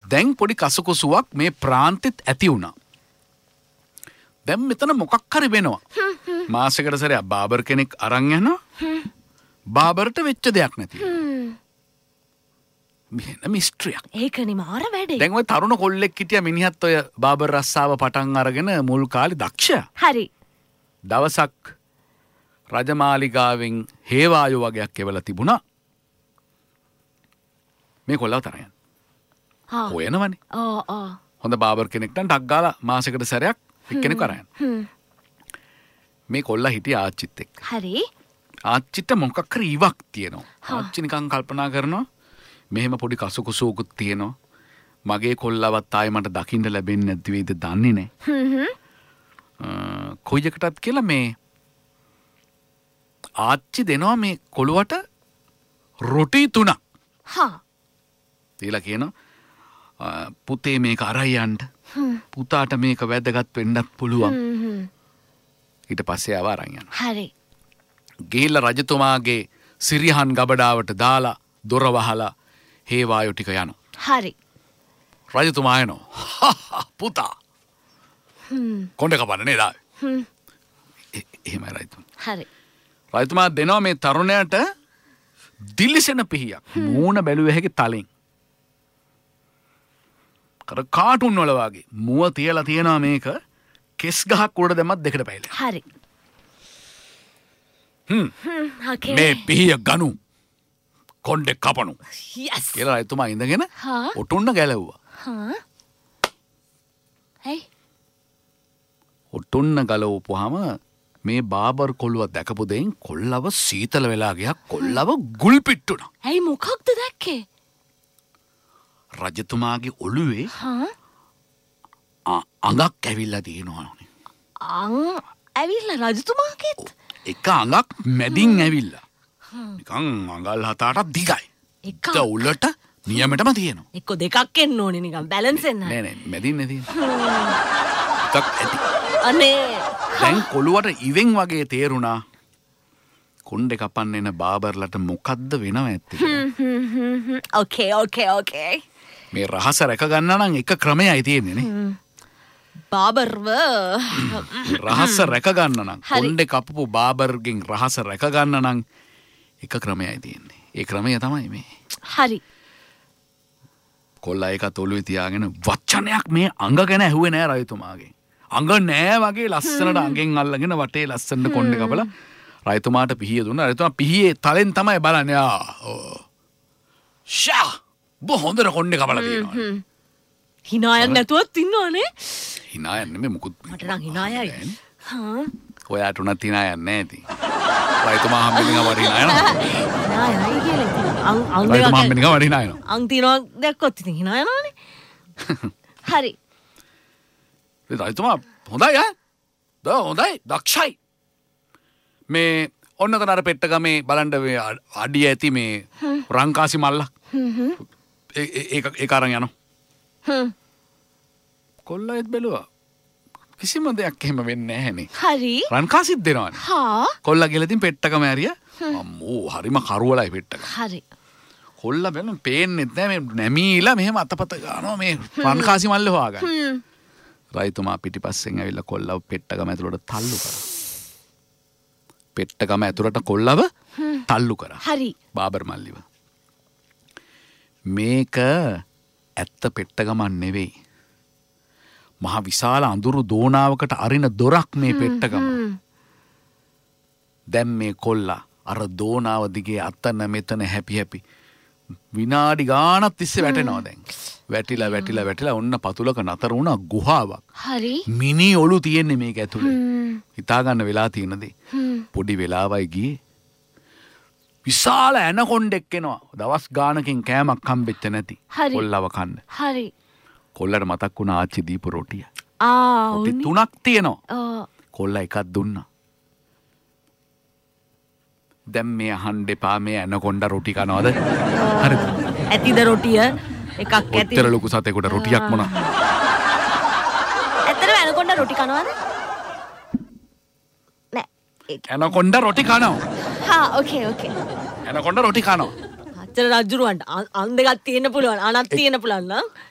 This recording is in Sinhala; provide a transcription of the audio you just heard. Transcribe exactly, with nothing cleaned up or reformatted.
දැන් පොඩි කසුකුසුවක් මේ ප්‍රාන්තෙත් ඇති වුණා. දැන් මෙතන මොකක් හරි වෙනවා. මාසෙකට සැරයක් බාබර් කෙනෙක් අරන් යනවා. බාබර්ට වෙච්ච දෙයක් නැති. මෙන්න මිස්ට්‍රියක්. ඒකනේ මාර වැඩේ. දැන් ඔය තරුණ කොල්ලෙක් හිටියා මිනිහත් ඔය බාබර් රස්සාව පටන් අරගෙන මුල් කාලේ දක්ෂයා. හරි. දවසක් රජමාලිගාවෙන් හේවායු වගේක් එවලා තිබුණා. මේ කොල්ලව තරයන්. හා. හොයනවනේ. ආ ආ. හොඳ බාබර් කෙනෙක්ට ටක් ගාලා මාසෙකට සැරයක් එක්කෙනෙක් අරන්. මේ කොල්ලා හිටියා ආච්චිත් එක්ක. හරි. ආච්චිට මොකක් හරි ඉවක් තියෙනවා. ආච්චි නිකන් කල්පනා කරනවා මෙහෙම පොඩි කසුකුසුකුත් තියෙනවා. මගේ කොල්ලවත් ආයේ මට දකින්න ලැබෙන්නේ නැති වෙයිද දන්නේ නැහැ. හ්ම්. කොයි එකටත් කියලා මේ ආච්චි දෙනවා මේ කොළුවට රොටි තුනක්. හා. තියලා කියනවා පුතේ මේක අරයි යන්න. පුතාට මේක වැදගත් වෙන්නත් පුළුවන්. ඊට පස්සේ ආව අරන් යනවා. හරි. ගිහිල්ලා රජතුමාගේ සිරිහන් ගබඩාවට දාලා දොර වහලා හේවායෝ ටික යනවා. හරි. රජතුමා එනවා. පුතා. හ්ම්. කොණ්ඩේ කපන්න නේද ආවේ? හ්ම්. එහෙම රජතුමා. හරි. රජතුමා දෙනවා මේ තරුණයාට දිලිසෙන පිහියක්. මූණ බැලුවේ හැකි තලෙන්. කර කාටුන් වල වගේ මුව තියලා තියනවා මේක කෙස් ගහක් උඩ දැම්මත් දෙකට පැයිලා. හරි. හ්ම්. ඕකේ. මේ පිහිය ගනු. කොණ්ඩේ කපනු. යස්. කියලා රජතුමා ඉඳගෙන හා. ඔටුන්න ගැලවුවා. හා. හයි. ඔටුන්න ගලවපුවාම මේ බාබර් කොල්ලව දැකපු දෙයින් කොල්ලව සීතල වෙලා ගියා. කොල්ලව ගුල් පිට්ටුණා. ඇයි මොකක්ද දැක්කේ? රජතුමාගේ ඔළුවේ හා අඟක් ඇවිල්ලා තියෙනවා. අං ඇවිල්ලා රජතුමාගෙත් එක අඟක් මැදින් ඇවිල්ලා. නිකන් අඟල් හත අටක් දිගයි. එක උලට නියමෙටම තියෙනවා. එක්ක දෙකක් එන්න ඕනේ නිකන් බැලන්ස් එන්න. නෑ නෑ මැදින් නේ තියෙන්නේ. එකක් ඇති. අනේ දැන් කොළුවට ඉවෙන් වගේ තේරුණා. කොණ්ඩේ කපන්න එන බාබර්ලට මොකද්ද වෙනව ඇත්තේ? ඕකේ ඕකේ ඕකේ. මේ රහස රැක ගන්න නම් එක ක්‍රමයයි තියෙන්නේ නේ. බාබර්ව රහස රැක ගන්න නම් කොණ්ඩේ කපපු බාබර්ගෙන් රහස රැක ගන්න නම් එක ක්‍රමයයි තියෙන්නේ. ඒ ක්‍රමය තමයි මේ. හරි. කොල්ලා එකත් ඔළුවේ තියාගෙන වචනයක් මේ අඟ ගැන ඇහුවේ නෑ රජතුමාගෙන්. අඟ නෑ වගේ ලස්සනට අඟෙන් අල්ලගෙන වටේ ලස්සනට කොණ්ඩේ කපලා රජතුමාට පිහිය දුන්නා. රජතුමා පිහියේ තලෙන් තමයි බලන්නේ. ආ ෂා බොහොඳට කොණ්ඩේ කපලා තියෙනවා. hina යන්න නැතුවත් ඉන්නවනේ. hina යන්නේ නෙමෙයි මුකුත්. මට නම් hina යයි. හා. ඔයාට උනත් hina යන්නේ නැහැ ඉතින්. රජතුමා හම්බෙන්න වඩ hina යනවා. hina යයි කියලා. අං අං දෙක රජතුමා හම්බෙන්න වඩ hina යනවා. අං තියනවා දැක්කොත් ඉතින් hina යනවනේ. හරි. රජතුමා හොඳයි ඈ. ද හොඳයි දක්ෂයි. මේ ඔන්න තන අර පෙට්ටගමේ බලන්න මේ අඩිය ඇති මේ රංකාසි මල්ලක්. ඒක ඒක අරන් යනවා. හ්ම්. කොල්ලයිත් බැලුවා. කිසිම දෙයක් එහෙම වෙන්නේ නැහනේ. හරි. රංකාසිත් දෙනවනේ. හා. කොල්ලා ගෙලදින් පෙට්ටගම ඇරියා. අම්මෝ හරිම කරුවලයි පෙට්ටගම. හරි. කොල්ලා බැලුම් පේන්නෙත් නැහැ මේ නැමීලා මෙහෙම අතපත ගන්නවා මේ රංකාසි මල්ල හොයාගන්න. හ්ම්. රජතුමා පිටිපස්සෙන් ඇවිල්ලා කොල්ලව පෙට්ටගම ඇතුළට තල්ලු කරා. පෙට්ටගම ඇතුළට කොල්ලව තල්ලු කරා. හරි. බාබර් මල්ලිව. මේක ඇත්ත පෙට්ටගමක් නෙවෙයි. මහ විශාල අඳුරු දෝනාවකට අරින දොරක් මේ පෙට්ටගම. දැන් මේ කොල්ලා අර දෝනාව දිගේ අතන මෙතන හැපි හැපි විනාඩි ගාණක් තිස්සේ වැටෙනවා දැන්. වැටිලා වැටිලා වැටිලා ඔන්න පතුලක නතර වුණා ගුහාවක්. හරි. මිනි ඔලු තියෙන්නේ මේක ඇතුලේ. හිතා ගන්න වෙලා තියෙන දේ. පොඩි වෙලාවයි ගියේ. විශාල ඇනකොණ්ඩෙක් එනවා. දවස් ගානකින් කෑමක් හම්බෙච්ච නැති. කොල්ලව කන්න. හරි. කොල්ලට මතක් වුණා ආච්චි දීපු රොටිය. ආ රොටි තුනක් තියෙනවා. ආ. කොල්ලා එකක් දුන්නා. දැන් මේ අහන්න එපා මේ ඇනකොණ්ඩ රොටි කනවද? හරිද? ඇතිද රොටිය? එකක් ඇති. ඔච්චර ලොකු සතෙකුට රොටියක් මොන? ඇත්තටම ඇනකොණ්ඩ රොටි කනවද? නෑ. ඇනකොණ්ඩ රොටි කනවා. හා ඕකේ ඕකේ. ඇනකොණ්ඩ රොටි කනවා. අච්චර රජුරවන්ට අන් දෙකක් තියෙන්න පුළුවන්. අනක් තියෙන්න පුළුවන් නං.